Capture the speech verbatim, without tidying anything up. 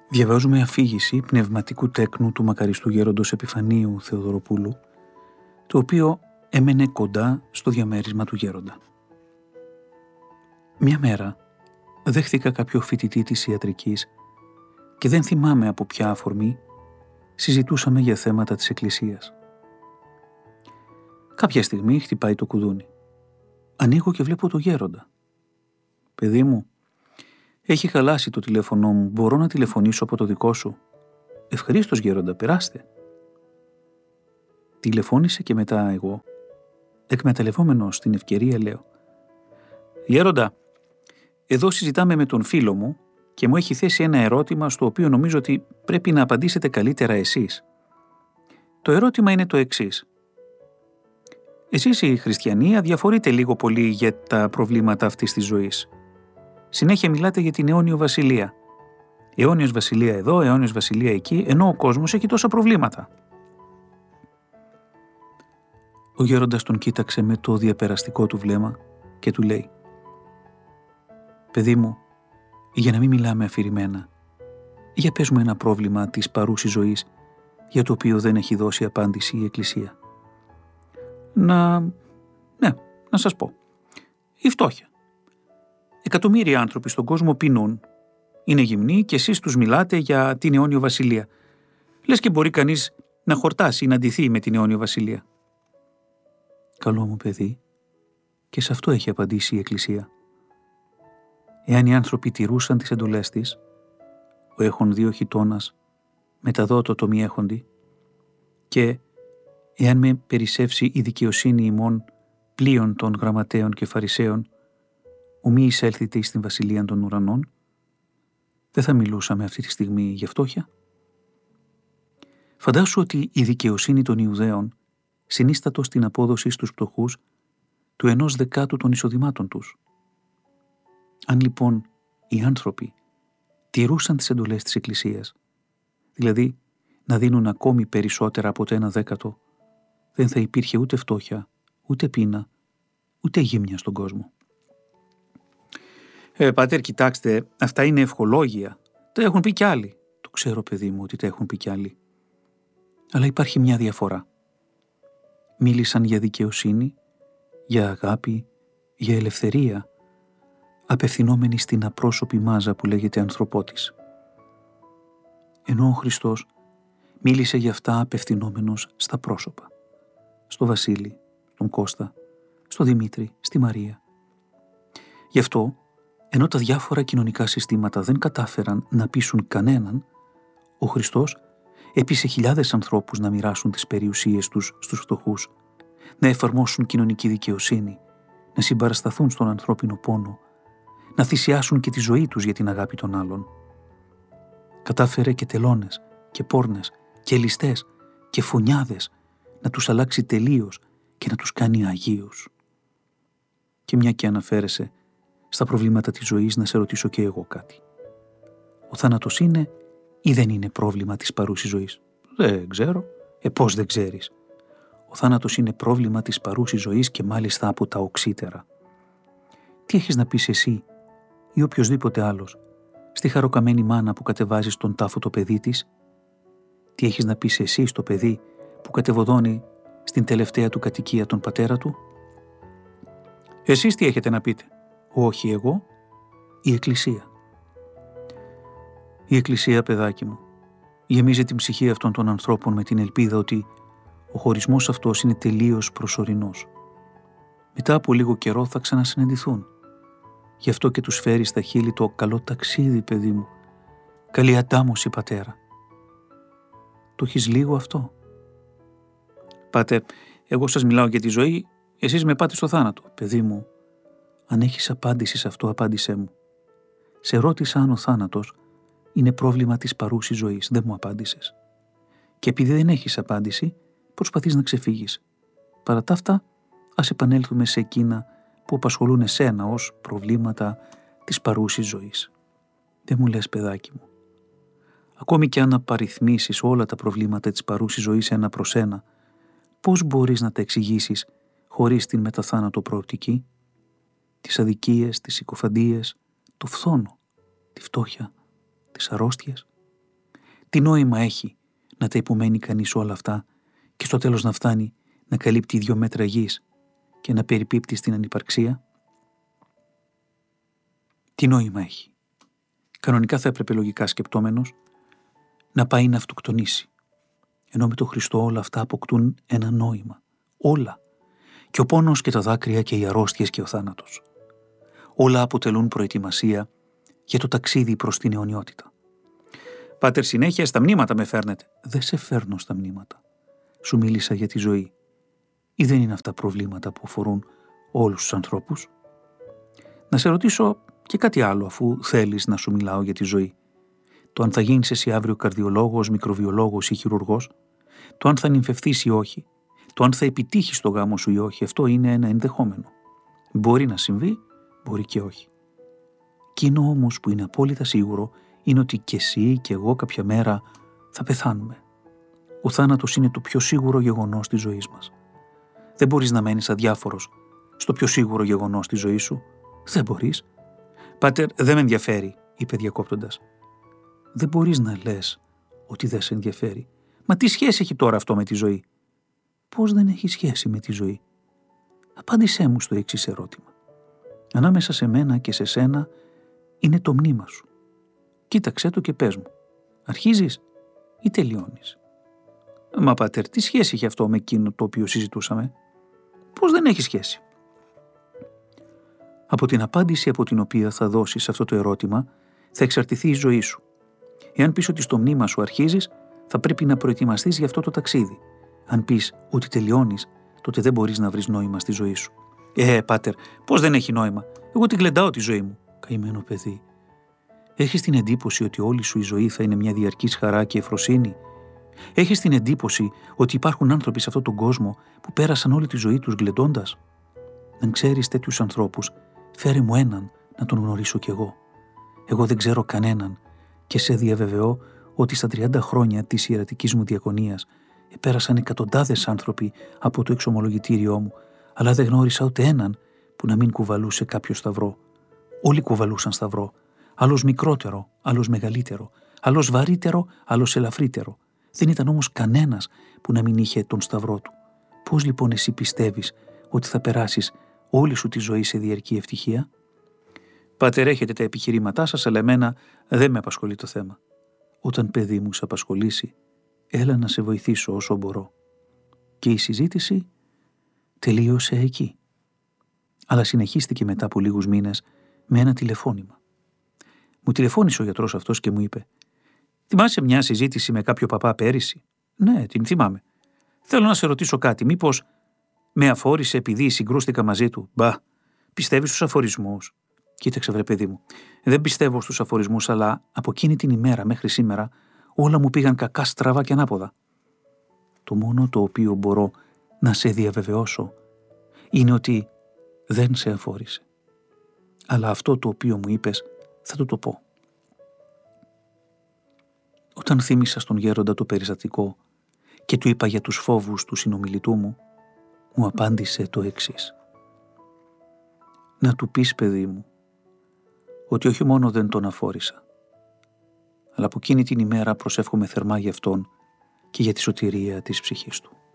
Διαβάζουμε αφήγηση πνευματικού τέκνου του μακαριστού γέροντος Επιφανίου Θεοδωροπούλου, το οποίο έμενε κοντά στο διαμέρισμα του γέροντα. Μια μέρα δέχθηκα κάποιο φοιτητή της ιατρικής και δεν θυμάμαι από ποια αφορμή συζητούσαμε για θέματα της εκκλησίας. Κάποια στιγμή χτυπάει το κουδούνι. Ανοίγω και βλέπω το γέροντα. «Παιδί μου, έχει χαλάσει το τηλέφωνό μου, μπορώ να τηλεφωνήσω από το δικό σου?» «Ευχαρίστως γέροντα, περάστε». Τηλεφώνησε και μετά εγώ, εκμεταλλευόμενος την ευκαιρία, λέω: «Γέροντα, εδώ συζητάμε με τον φίλο μου και μου έχει θέσει ένα ερώτημα στο οποίο νομίζω ότι πρέπει να απαντήσετε καλύτερα εσείς. Το ερώτημα είναι το εξής. Εσείς οι χριστιανοί αδιαφορείτε λίγο πολύ για τα προβλήματα αυτής της ζωής. Συνέχεια μιλάτε για την αιώνιο βασιλεία. Αιώνιος βασιλεία εδώ, αιώνιος βασιλεία εκεί, ενώ ο κόσμος έχει τόσα προβλήματα». Ο γέροντας τον κοίταξε με το διαπεραστικό του βλέμμα και του λέει: «Παιδί μου, για να μην μιλάμε αφηρημένα, για πες μου ένα πρόβλημα της παρούσης ζωής για το οποίο δεν έχει δώσει απάντηση η Εκκλησία». «Να... ναι, να σας πω. Η φτώχεια. Εκατομμύρια άνθρωποι στον κόσμο πεινούν, είναι γυμνοί και εσείς τους μιλάτε για την αιώνιο βασιλεία. Λες και μπορεί κανείς να χορτάσει ή να ντυθεί με την αιώνιο βασιλεία». «Καλό μου παιδί, και σε αυτό έχει απαντήσει η Εκκλησία. Εάν οι άνθρωποι τηρούσαν τις εντολές της, ο έχων δύο χιτώνας μεταδότω το μη έχοντι, και εάν με περισσεύσει η δικαιοσύνη ημών πλοίων των γραμματέων και φαρισαίων, ο μη εισέλθητε στην βασιλεία των ουρανών, δεν θα μιλούσαμε αυτή τη στιγμή για φτώχεια». Φαντάσου ότι η δικαιοσύνη των Ιουδαίων συνίστατο στην απόδοση στους φτωχούς του ενός δεκάτου των εισοδημάτων τους. Αν λοιπόν οι άνθρωποι τηρούσαν τις εντολές της Εκκλησίας, δηλαδή να δίνουν ακόμη περισσότερα από το ένα δέκατο, δεν θα υπήρχε ούτε φτώχεια, ούτε πείνα, ούτε γύμνια στον κόσμο. «Ε, πάτερ, κοιτάξτε, αυτά είναι ευχολόγια. Τα έχουν πει κι άλλοι». «Το ξέρω, παιδί μου, ότι τα έχουν πει κι άλλοι. Αλλά υπάρχει μια διαφορά. Μίλησαν για δικαιοσύνη, για αγάπη, για ελευθερία, απευθυνόμενοι στην απρόσωπη μάζα που λέγεται ανθρωπότης. Ενώ ο Χριστός μίλησε για αυτά απευθυνόμενος στα πρόσωπα. Στο Βασίλη, τον Κώστα, στο Δημήτρη, στη Μαρία. Γι' αυτό, ενώ τα διάφορα κοινωνικά συστήματα δεν κατάφεραν να πείσουν κανέναν, ο Χριστός έπεισε χιλιάδες ανθρώπους να μοιράσουν τις περιουσίες τους στους φτωχούς, να εφαρμόσουν κοινωνική δικαιοσύνη, να συμπαρασταθούν στον ανθρώπινο πόνο, να θυσιάσουν και τη ζωή τους για την αγάπη των άλλων. Κατάφερε και τελώνες και πόρνες και ληστές και φωνιάδες να τους αλλάξει τελείως και να τους κάνει αγίους. Και μια και αναφέρεσαι στα προβλήματα της ζωής, να σε ρωτήσω και εγώ κάτι. Ο θάνατος είναι ή δεν είναι πρόβλημα της παρούσης ζωής?» «Δεν ξέρω». «Ε, πώς δεν ξέρεις?» «Ο θάνατος είναι πρόβλημα της παρούσης ζωής και μάλιστα από τα οξύτερα. Τι έχεις να πεις εσύ ή οποιοσδήποτε άλλος στη χαροκαμένη μάνα που κατεβάζει στον τάφο το παιδί της? Τι έχεις να πεις εσύ στο παιδί που κατεβοδώνει στην τελευταία του κατοικία τον πατέρα του? Εσείς τι έχετε να πείτε?» «Όχι εγώ, η Εκκλησία». «Η Εκκλησία, παιδάκι μου, γεμίζει την ψυχή αυτών των ανθρώπων με την ελπίδα ότι ο χωρισμός αυτός είναι τελείως προσωρινός. Μετά από λίγο καιρό θα ξανασυναντηθούν. Γι' αυτό και τους φέρει στα χείλη το καλό ταξίδι, παιδί μου. Καλή αντάμωση, πατέρα». «Το έχεις λίγο αυτό?» «Πάτε, εγώ σας μιλάω για τη ζωή, εσείς με πάτε στο θάνατο». «Παιδί μου, αν έχεις απάντηση σε αυτό, απάντησέ μου. Σε ρώτησα αν ο θάνατος είναι πρόβλημα της παρούσης ζωής, δεν μου απάντησες. Και επειδή δεν έχεις απάντηση, προσπαθείς να ξεφύγεις. Παρά τα αυτά, ας επανέλθουμε σε εκείνα που απασχολούν εσένα ως προβλήματα της παρούσης ζωής. Δεν μου λες, παιδάκι μου. Ακόμη και αν απαριθμίσεις όλα τα προβλήματα της παρούσης ζωής ένα προς ένα, πώς μπορείς να τα εξηγήσεις χωρίς την μεταθάνατο προοπτική? Τις αδικίες, τις συκοφαντίες, το φθόνο, τη φτώχεια, τις αρρώστιες. Τι νόημα έχει να τα υπομένει κανείς όλα αυτά και στο τέλος να φτάνει να καλύπτει δύο μέτρα γης και να περιπίπτει στην ανυπαρξία? Τι νόημα έχει? Κανονικά θα έπρεπε, λογικά σκεπτόμενος, να πάει να αυτοκτονήσει. Ενώ με τον Χριστό όλα αυτά αποκτούν ένα νόημα. Όλα. Και ο πόνος και τα δάκρυα και οι αρρώστιες και ο θάνατος. Όλα αποτελούν προετοιμασία για το ταξίδι προς την αιωνιότητα. Πάτερ, συνέχεια στα μνήματα με φέρνετε. Δεν σε φέρνω στα μνήματα. Σου μίλησα για τη ζωή. Ή δεν είναι αυτά προβλήματα που αφορούν όλους τους ανθρώπους? Να σε ρωτήσω και κάτι άλλο, αφού θέλεις να σου μιλάω για τη ζωή. Το αν θα γίνεις εσύ αύριο καρδιολόγος, μικροβιολόγος ή χειρουργός, το αν θα νυμφευθείς ή όχι, το αν θα επιτύχεις το γάμο σου ή όχι, αυτό είναι ένα ενδεχόμενο. Μπορεί να συμβεί, μπορεί και όχι. Εκείνο όμως που είναι απόλυτα σίγουρο είναι ότι και εσύ και εγώ κάποια μέρα θα πεθάνουμε. Ο θάνατος είναι το πιο σίγουρο γεγονός της ζωής μας. Δεν μπορείς να μένεις αδιάφορος στο πιο σίγουρο γεγονός της ζωής σου. Δεν μπορείς. Πάτερ, δεν με ενδιαφέρει, είπε διακόπτοντας. Δεν μπορείς να λες ότι δεν σε ενδιαφέρει. Μα τι σχέση έχει τώρα αυτό με τη ζωή? Πώς δεν έχει σχέση με τη ζωή? Απάντησέ μου στο εξής ερώτημα. Ανάμεσα σε μένα και σε σένα είναι το μνήμα σου. Κοίταξέ το και πες μου. Αρχίζεις ή τελειώνεις? Μα πάτερ, τι σχέση έχει αυτό με εκείνο το οποίο συζητούσαμε? Πώς δεν έχει σχέση? Από την απάντηση από την οποία θα δώσεις αυτό το ερώτημα θα εξαρτηθεί η ζωή σου. Εάν πεις ότι στο μνήμα σου αρχίζεις, θα πρέπει να προετοιμαστείς για αυτό το ταξίδι. Αν πεις ότι τελειώνεις, τότε δεν μπορείς να βρεις νόημα στη ζωή σου. Ε, πάτερ, πώς δεν έχει νόημα? Εγώ την γλεντάω τη ζωή μου. Καημένο παιδί. Έχεις την εντύπωση ότι όλη σου η ζωή θα είναι μια διαρκής χαρά και ευφροσύνη? Έχεις την εντύπωση ότι υπάρχουν άνθρωποι σε αυτόν τον κόσμο που πέρασαν όλη τη ζωή τους γλεντώντας? Αν ξέρεις τέτοιους ανθρώπους, φέρε μου έναν να τον γνωρίσω κι εγώ. Εγώ δεν ξέρω κανέναν και σε διαβεβαιώ ότι στα τριάντα χρόνια της ιερατικής μου διακονίας πέρασαν εκατοντάδες άνθρωποι από το εξομολογητήριό μου, αλλά δεν γνώρισα ούτε έναν που να μην κουβαλούσε κάποιο σταυρό. Όλοι κουβαλούσαν σταυρό, άλλος μικρότερο, άλλος μεγαλύτερο, άλλος βαρύτερο, άλλος ελαφρύτερο. Δεν ήταν όμως κανένας που να μην είχε τον σταυρό του. Πώς λοιπόν εσύ πιστεύεις ότι θα περάσεις όλη σου τη ζωή σε διαρκή ευτυχία? Πάτερ, έχετε τα επιχειρήματά σας, αλλά εμένα δεν με απασχολεί το θέμα. Όταν παιδί μου σε απασχολήσει, έλα να σε βοηθήσω όσο μπορώ. Και η συζήτηση τελείωσε εκεί. Αλλά συνεχίστηκε μετά από λίγους μήνες με ένα τηλεφώνημα. Μου τηλεφώνησε ο γιατρός αυτός και μου είπε: θυμάσαι μια συζήτηση με κάποιο παπά πέρυσι? Ναι, την θυμάμαι. Θέλω να σε ρωτήσω κάτι. Μήπως με αφόρησε επειδή συγκρούστηκα μαζί του? Μπα, πιστεύεις στους αφορισμούς? Κοίταξε, βρε παιδί μου, δεν πιστεύω στους αφορισμούς, αλλά από εκείνη την ημέρα μέχρι σήμερα όλα μου πήγαν κακά, στραβά και ανάποδα. Το μόνο το οποίο μπορώ να σε διαβεβαιώσω είναι ότι δεν σε αφόρησε. Αλλά αυτό το οποίο μου είπες θα του το πω. Όταν θύμισα στον γέροντα το περιστατικό και του είπα για τους φόβους του συνομιλητού μου, μου απάντησε το εξής: να του πεις, παιδί μου, ότι όχι μόνο δεν τον αφόρησα, αλλά από εκείνη την ημέρα προσεύχομαι θερμά για αυτόν και για τη σωτηρία της ψυχής του.